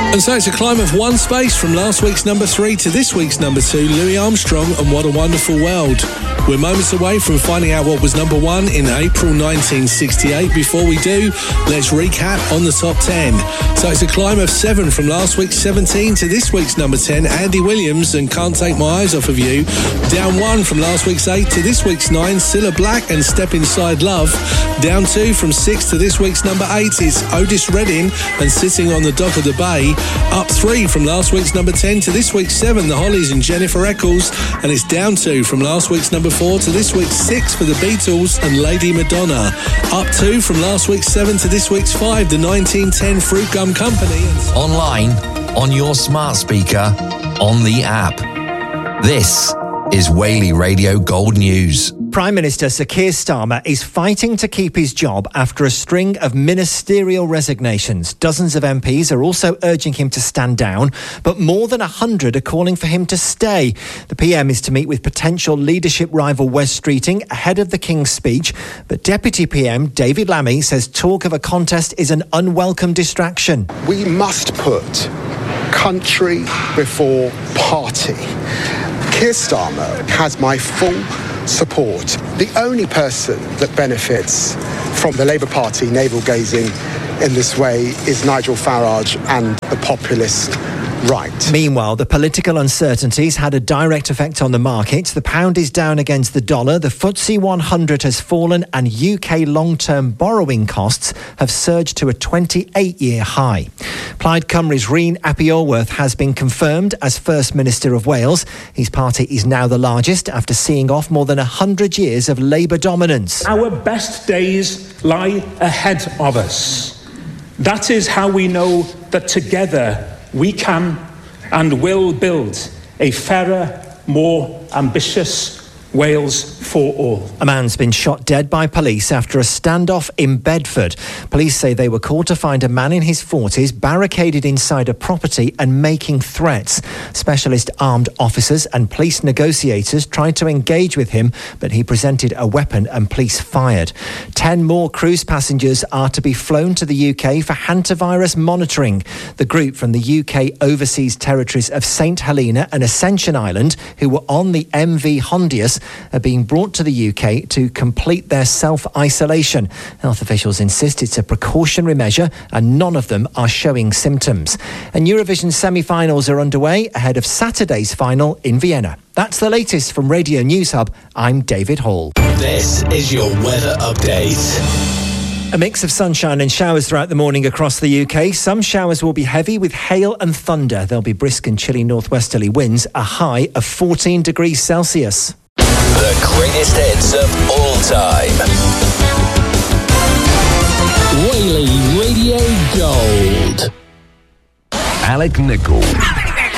And so it's a climb of one space from last week's number 3 to this week's number 2, Louis Armstrong and What a Wonderful World. We're moments away from finding out what was number 1 in April 1968. Before we do, let's recap on the top 10. So it's a climb of 7 from last week's 17 to this week's number 10, Andy Williams and Can't Take My Eyes Off of You. Down 1 from last week's 8 to this week's 9, Cilla Black and Step Inside Love. Down 2 from 6 to this week's number 8 is Otis Redding and Sitting on the Dock of the Bay. Up 3 from last week's number 10 to this week's 7, The Hollies and Jennifer Eccles. And it's down 2 from last week's number 4 to this week's 6 for the Beatles and Lady Madonna. Up 2 from last week's 7 to this week's 5, the 1910 Fruit Gum Company. Online, on your smart speaker, on the app. This is Whaley Radio Gold News. Prime Minister Sir Keir Starmer is fighting to keep his job after a string of ministerial resignations. Dozens of MPs are also urging him to stand down, but more than 100 are calling for him to stay. The PM is to meet with potential leadership rival Wes Streeting ahead of the King's speech, but Deputy PM David Lammy says talk of a contest is an unwelcome distraction. We must put country before party. Keir Starmer has my full support. The only person that benefits from the Labour Party navel-gazing in this way is Nigel Farage and the populist right. Meanwhile, the political uncertainties had a direct effect on the markets. The pound is down against the dollar, the FTSE 100 has fallen, and UK long-term borrowing costs have surged to a 28-year high. Plaid Cymru's Rhyn ap Iorwerth has been confirmed as First Minister of Wales. His party is now the largest after seeing off more than 100 years of Labour dominance. Our best days lie ahead of us. That is how we know that together we can and will build a fairer, more ambitious Wales for all. A man's been shot dead by police after a standoff in Bedford. Police say they were called to find a man in his 40s barricaded inside a property and making threats. Specialist armed officers and police negotiators tried to engage with him, but he presented a weapon and police fired. 10 more cruise passengers are to be flown to the UK for hantavirus monitoring. The group from the UK overseas territories of St Helena and Ascension Island, who were on the MV Hondius, are being brought to the UK to complete their self-isolation. Health officials insist it's a precautionary measure and none of them are showing symptoms. And Eurovision semi-finals are underway ahead of Saturday's final in Vienna. That's the latest from Radio News Hub. I'm David Hall. This is your weather update. A mix of sunshine and showers throughout the morning across the UK. Some showers will be heavy with hail and thunder. There'll be brisk and chilly northwesterly winds, a high of 14 degrees Celsius. The greatest hits of all time. Whaley Radio Gold. Alec Nichol.